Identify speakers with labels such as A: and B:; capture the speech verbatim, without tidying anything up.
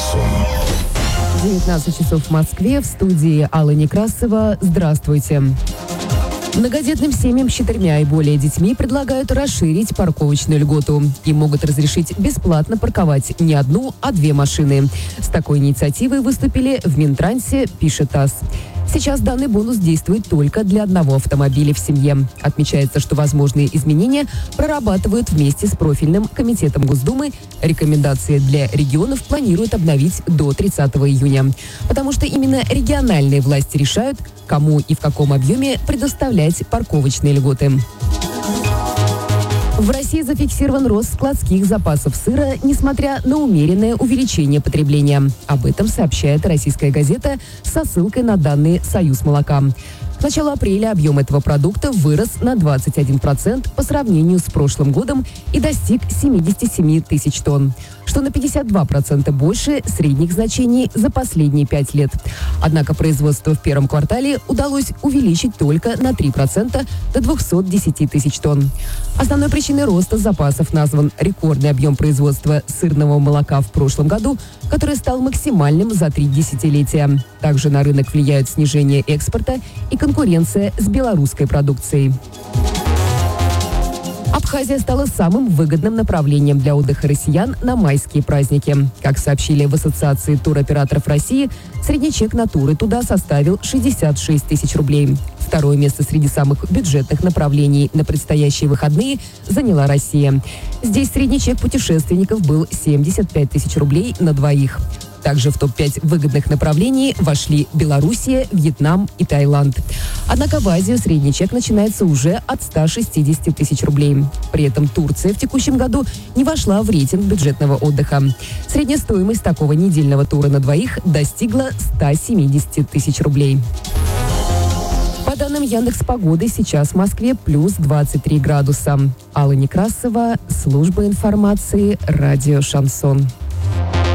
A: Шансон.
B: девятнадцать часов в Москве. В студии Алла Некрасова. Здравствуйте. Многодетным семьям с четырьмя и более детьми предлагают расширить парковочную льготу. Им могут разрешить бесплатно парковать не одну, а две машины. С такой инициативой выступили в Минтрансе, пишет ТАСС. Сейчас данный бонус действует только для одного автомобиля в семье. Отмечается, что возможные изменения прорабатывают вместе с профильным комитетом Госдумы. Рекомендации для регионов планируют обновить до тридцатого июня. Потому что именно региональные власти решают, кому и в каком объеме предоставлять парковочные льготы. В России зафиксирован рост складских запасов сыра, несмотря на умеренное увеличение потребления. Об этом сообщает российская газета со ссылкой на данные «Союз молока». К началу апреля объем этого продукта вырос на двадцать один процент по сравнению с прошлым годом и достиг семьдесят семь тысяч тонн, что на пятьдесят два процента больше средних значений за последние пять лет. Однако производство в первом квартале удалось увеличить только на три процента до двухсот десяти тысяч тонн. Основной причиной роста запасов назван рекордный объем производства сырного молока в прошлом году, который стал максимальным за три десятилетия. Также на рынок влияют снижение экспорта и конкуренция с белорусской продукцией. Абхазия стала самым выгодным направлением для отдыха россиян на майские праздники. Как сообщили в Ассоциации туроператоров России, средний чек на туры туда составил шестьдесят шесть тысяч рублей. Второе место среди самых бюджетных направлений на предстоящие выходные заняла Россия. Здесь средний чек путешественников был семьдесят пять тысяч рублей на двоих. Также в топ пять выгодных направлений вошли Белоруссия, Вьетнам и Таиланд. Однако в Азию средний чек начинается уже от ста шестидесяти тысяч рублей. При этом Турция в текущем году не вошла в рейтинг бюджетного отдыха. Средняя стоимость такого недельного тура на двоих достигла ста семидесяти тысяч рублей. По данным Яндекс.Погоды, сейчас в Москве плюс двадцать три градуса. Алла Некрасова, служба информации, радио «Шансон».